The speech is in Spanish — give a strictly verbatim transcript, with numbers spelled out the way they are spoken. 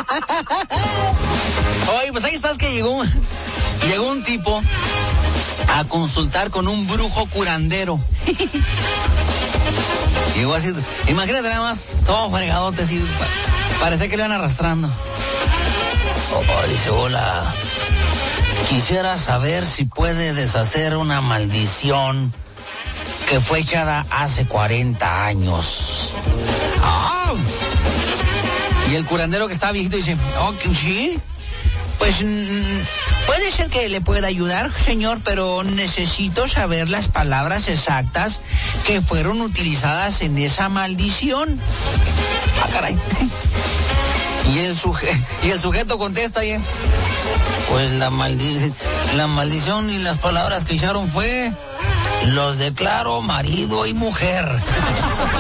Oye, pues ahí estás que llegó, llegó un tipo a consultar con un brujo curandero. Llegó así, imagínate nada más, todo fregadote, así, parece que le van arrastrando. Oh, dice, hola, quisiera saber si puede deshacer una maldición que fue echada hace cuarenta años. Ah. Y el curandero, que estaba viejito, dice, oh, sí, pues mm, puede ser que le pueda ayudar, señor, pero necesito saber las palabras exactas que fueron utilizadas en esa maldición. Ah, caray. Y el, suje- y el sujeto contesta bien, pues la, maldi- la maldición y las palabras que echaron fue, los declaro marido y mujer.